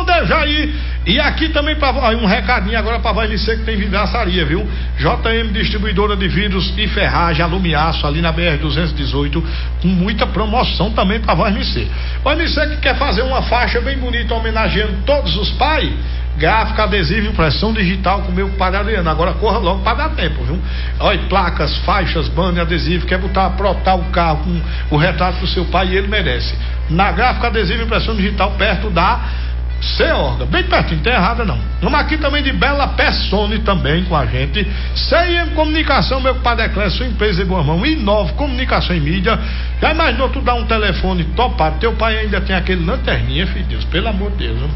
Então, Dejaí. E aqui também um recadinho agora para Vai MC, que tem vidraçaria, viu? JM Distribuidora de Vidros e Ferragem, Alumiaço, ali na BR-218, com muita promoção também para Vai MC. Vai MC que quer fazer uma faixa bem bonita homenageando todos os pais. Gráfica, adesivo, impressão digital com o meu compadre Adriano. Agora corra logo para dar tempo, viu? Olha, placas, faixas, banner, adesivo. Quer protar o carro com o retrato do seu pai e ele merece. Na Gráfica, adesivo, impressão digital, perto da Ceorga, bem pertinho, não tem errada não. Vamos aqui também de Bela Persone também com a gente. CIM Comunicação, meu compadre Eclésia, sua empresa em boa mão. Inove Comunicação e Mídia. Já imaginou tu dar um telefone topado? Teu pai ainda tem aquele lanterninha, filho Deus, pelo amor de Deus, viu?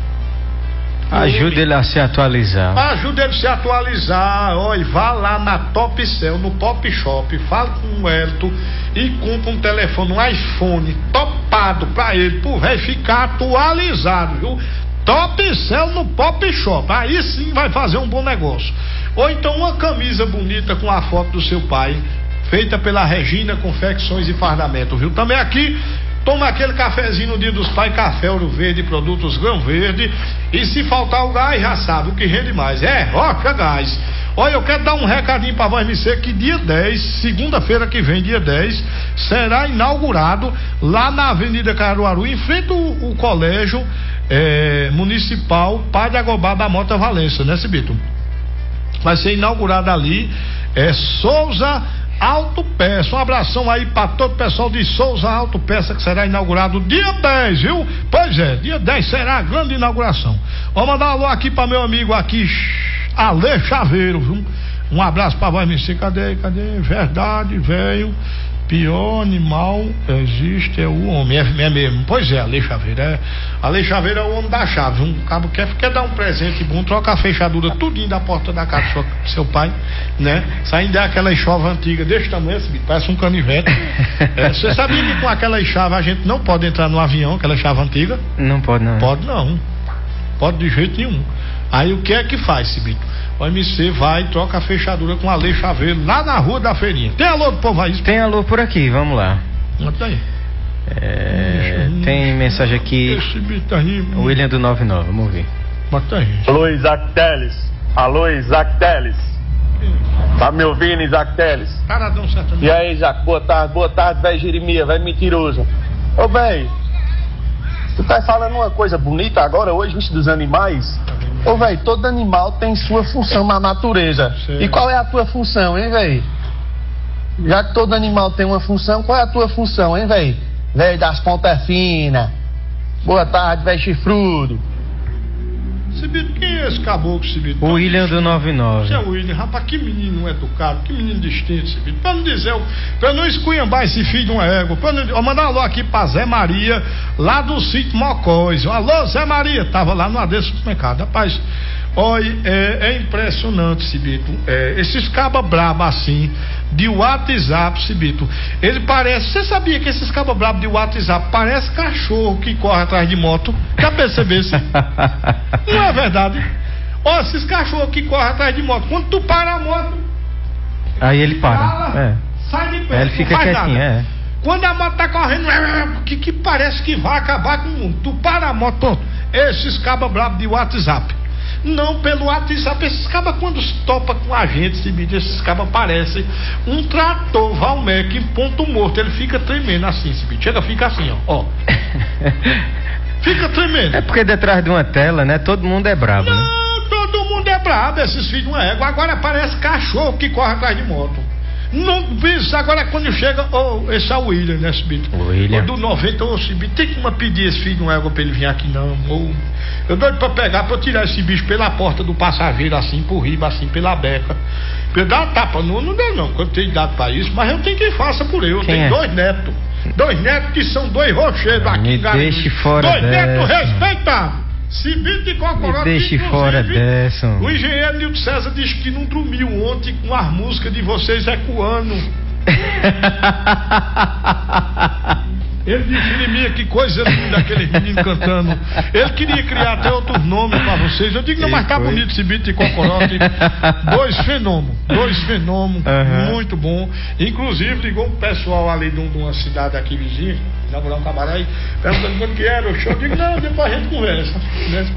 Ajuda ele a se atualizar. Ajuda ele a se atualizar. Olha, vá lá na Top Cell, no Pop Shop, fala com o Elton e compra um telefone, um iPhone topado pra ele, pro velho ficar atualizado, viu? Top Cell no Pop Shop, aí sim vai fazer um bom negócio. Ou então uma camisa bonita com a foto do seu pai, feita pela Regina Confecções e Fardamento, viu? Também aqui toma aquele cafezinho no Dia dos Pais, Café Ouro Verde, produtos Grão Verde. E se faltar o gás, já sabe o que rende mais. É Rocha Gás. Olha, eu quero dar um recadinho para Voz MC que dia 10, segunda-feira que vem, dia 10, será inaugurado lá na Avenida Caruaru, em frente ao Colégio Municipal Padre Agobá da Mota Valença, né, Cibito? Vai ser inaugurado ali, Souza Autopeça. Um abração aí para todo o pessoal de Souza Autopeça, que será inaugurado dia 10, viu? Pois é, dia 10 será a grande inauguração. Vou mandar um alô aqui para meu amigo aqui, Ale Chaveiro, viu? Um abraço para Vai MC. Cadê? Verdade, velho. Pior animal existe é o homem. É mesmo. Pois é, Ale Chaveiro. Ale Chaveiro é o homem da chave. Um cabo quer dar um presente bom, troca a fechadura tudinho da porta da casa do seu pai, né? Saindo daquela chave antiga desse tamanho, parece um canivete. Você sabia que com aquela chave a gente não pode entrar no avião, aquela chave antiga? Não pode, não. Pode não. Pode de jeito nenhum. Aí o que é que faz, Cibito? O MC vai e troca a fechadura com a Ale Chaveiro lá na Rua da Feirinha. Tem alô do povo aí? Tem alô por aqui, vamos lá. Bota aí. Tem mensagem aqui. Esse bicho aí. William do 99, vamos ouvir. Bota aí. Alô, Isaac Teles. Alô, Isaac Teles. Tá me ouvindo, Isaac Teles? Caradão sertanejo. E aí, Isaac, boa tarde, velho Jeremias, velho mentiroso. Ô, velho, tu tá falando uma coisa bonita agora, hoje, visto dos animais. Ô, velho, todo animal tem sua função na natureza. Sim. E qual é a tua função, hein, velho? Já que todo animal tem uma função, qual é a tua função, hein, velho? Velho das pontas finas. Boa tarde, velho chifrudo. Cibito, quem é esse caboclo, Cibito? O William do 99. Você é o William, rapaz, que menino educado, que menino distinto, Cibito. Pra não dizer, pra não esculhambar esse filho de uma égua, vou mandar um alô aqui pra Zé Maria, lá do sítio Mocóis. Alô, Zé Maria, tava lá no Adesso Supermercado. Rapaz, olha, é impressionante, Cibito. Esses cabas brabos assim, de WhatsApp, Cibito, ele parece, você sabia que esses cabas brabos de WhatsApp parece cachorro que corre atrás de moto? Já percebesse? Não é verdade? Ó, esses cachorros que correm atrás de moto, quando tu para a moto, aí ele para. Sai de perto, ele fica quietinho, Quando a moto tá correndo, que parece que vai acabar com o mundo. Tu para a moto, pronto. Esses cabas brabos de WhatsApp. Não pelo WhatsApp, esses cabas quando topa com a gente, esses cabas parecem um trator Valmec em ponto morto. Ele fica tremendo assim, chega, fica assim, ó. Fica tremendo. É porque detrás de uma tela, né? Todo mundo é brabo, não, né? Todo mundo é brabo, esses filhos de uma égua. Agora parece cachorro que corre atrás de moto. Não, isso agora quando chega, esse é o William, né, Cibito? O William. Do 90, Cibito, tem que pedir esse filho de uma égua pra ele vir aqui, não. Eu doido pra pegar, pra eu tirar esse bicho pela porta do passageiro, assim, por riba, assim, pela beca. Pra eu dar uma tapa, não dá não, quando eu tenho idade pra isso, mas eu tenho que faça por eu tenho 2 netos. 2 netos que são 2 rocheiros aqui em Garanhuns. Deixe fora 2 netos respeitados. Cibito e Cocoró. Deixe fora dessa. O engenheiro Nilton César disse que não dormiu ontem com as músicas de vocês ecoando. Ele disse, Jeremias, que coisa linda aquele menino cantando. Ele queria criar até outros nomes pra vocês. Eu digo, não, mas tá bonito Cibito e Cocoró. 2 fenômenos, muito bom. Inclusive, ligou um pessoal ali de uma cidade aqui vizinha, inaugurar um camarada aí, perguntando quando que era o show. Eu digo, não, depois a gente conversa.